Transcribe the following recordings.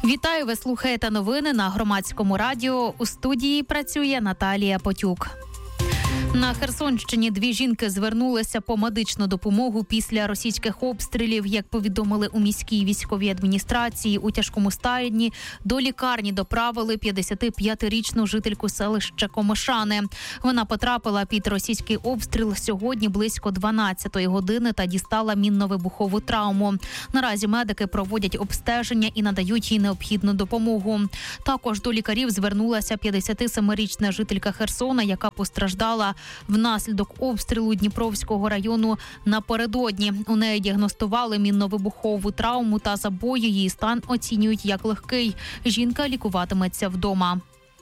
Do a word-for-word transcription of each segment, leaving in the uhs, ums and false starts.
Вітаю, ви слухаєте новини на Громадському радіо. У студії працює Наталія Потюк. На Херсонщині дві жінки звернулися по медичну допомогу після російських обстрілів. Як повідомили у міській військовій адміністрації, у тяжкому стані до лікарні доправили п'ятдесятип'ятирічну жительку селища Комишани. Вона потрапила під російський обстріл сьогодні близько дванадцятої години та дістала мінно-вибухову травму. Наразі медики проводять обстеження і надають їй необхідну допомогу. Також до лікарів звернулася п'ятдесятисемирічна жителька Херсона, яка постраждала внаслідок обстрілу Дніпровського району напередодні. У неї діагностували мінно-вибухову травму та забої. Її стан оцінюють як легкий. Жінка лікуватиметься вдома.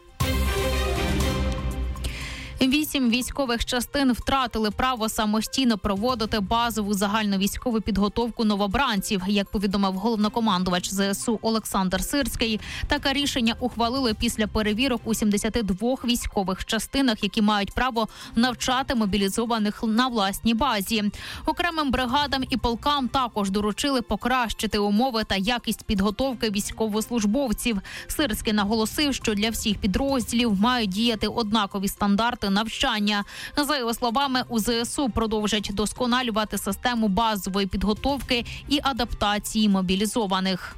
Вісім військових частин втратили право самостійно проводити базову загальновійськову підготовку новобранців. Як повідомив головнокомандувач ЗСУ Олександр Сирський, таке рішення ухвалили після перевірок у сімдесяти двох військових частинах, які мають право навчати мобілізованих на власній базі. Окремим бригадам і полкам також доручили покращити умови та якість підготовки військовослужбовців. Сирський наголосив, що для всіх підрозділів мають діяти однакові стандарти навчання. За його словами, у ЗСУ продовжать досконалювати систему базової підготовки і адаптації мобілізованих.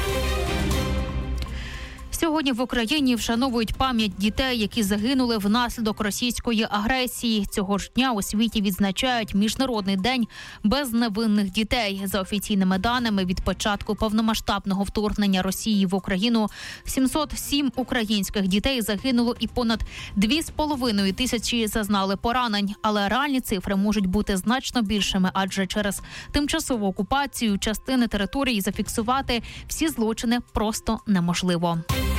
Сьогодні в Україні вшановують пам'ять дітей, які загинули внаслідок російської агресії. Цього ж дня у світі відзначають Міжнародний день безневинних дітей. За офіційними даними, від початку повномасштабного вторгнення Росії в Україну сімсот сім українських дітей загинуло і понад дві з половиною тисячі зазнали поранень. Але реальні цифри можуть бути значно більшими, адже через тимчасову окупацію частини території зафіксувати всі злочини просто неможливо.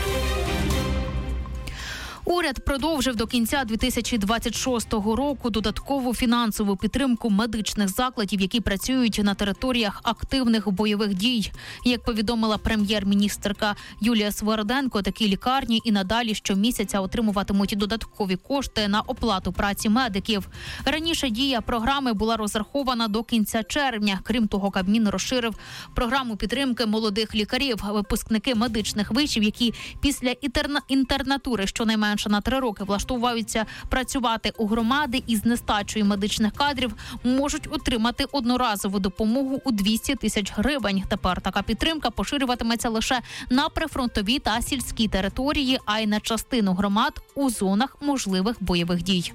Уряд продовжив до кінця дві тисячі двадцять шостого року додаткову фінансову підтримку медичних закладів, які працюють на територіях активних бойових дій. Як повідомила прем'єр-міністерка Юлія Сверденко, такі лікарні і надалі щомісяця отримуватимуть додаткові кошти на оплату праці медиків. Раніше дія програми була розрахована до кінця червня. Крім того, Кабмін розширив програму підтримки молодих лікарів. Випускники медичних вишів, які після інтерна... інтернатури щонайменше на три роки влаштовуються працювати у громади із нестачою медичних кадрів, можуть отримати одноразову допомогу у двісті тисяч гривень. Тепер така підтримка поширюватиметься лише на прифронтові та сільські території, а й на частину громад у зонах можливих бойових дій.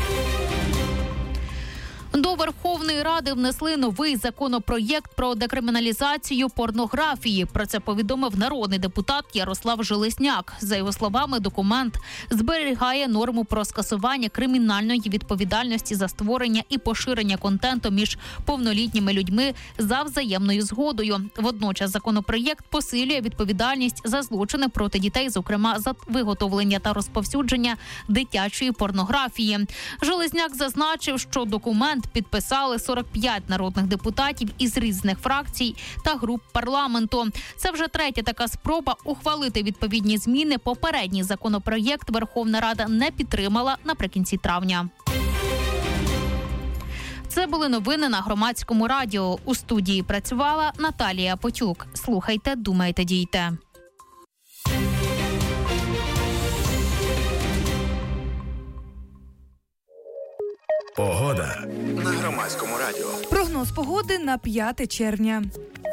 До Верховної Ради внесли новий законопроєкт про декриміналізацію порнографії. Про це повідомив народний депутат Ярослав Железняк. За його словами, документ зберігає норму про скасування кримінальної відповідальності за створення і поширення контенту між повнолітніми людьми за взаємною згодою. Водночас законопроєкт посилює відповідальність за злочини проти дітей, зокрема за виготовлення та розповсюдження дитячої порнографії. Железняк зазначив, що документ підписали сорок п'ять народних депутатів із різних фракцій та груп парламенту. Це вже третя така спроба ухвалити відповідні зміни. Попередній законопроєкт Верховна Рада не підтримала наприкінці травня. Це були новини на Громадському радіо. У студії працювала Наталія Потюк. Слухайте, думайте, дійте. Погода на Громадському радіо. Прогноз погоди на п'яте червня.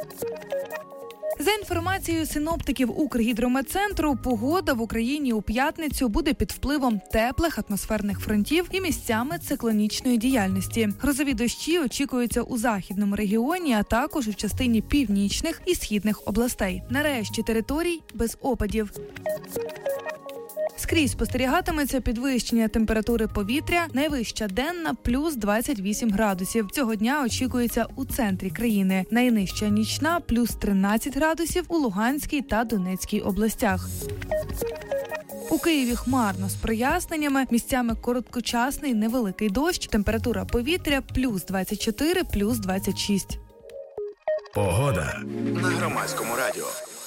За інформацією синоптиків Укргідрометцентру, погода в Україні у п'ятницю буде під впливом теплих атмосферних фронтів і місцями циклонічної діяльності. Грозові дощі очікуються у західному регіоні, а також у частині північних і східних областей. Нарешті територій без опадів. Скрізь спостерігатиметься підвищення температури повітря, найвища денна – плюс двадцять вісім градусів. Цього дня очікується у центрі країни. Найнижча нічна – плюс тринадцять градусів у Луганській та Донецькій областях. У Києві хмарно з проясненнями, місцями короткочасний невеликий дощ, температура повітря – плюс двадцять чотири, плюс двадцять шість. Погода на Громадському радіо.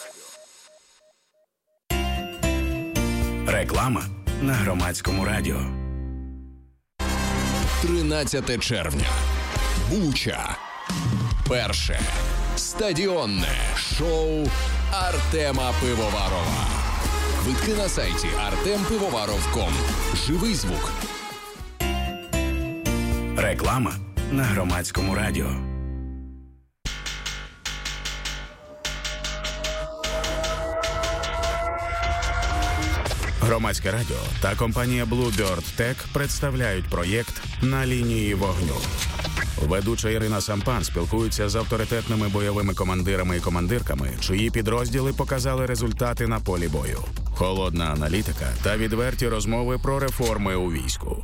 Реклама на Громадському радіо. тринадцяте червня. Буча. Перше. Стадіонне шоу Артема Пивоварова. Квитки на сайті артем пивоваров крапка ком. Живий звук. Реклама на Громадському радіо. Громадське радіо та компанія Bluebird Tech представляють проєкт «На лінії вогню». Ведуча Ірина Сампан спілкується з авторитетними бойовими командирами і командирками, чиї підрозділи показали результати на полі бою. Холодна аналітика та відверті розмови про реформи у війську.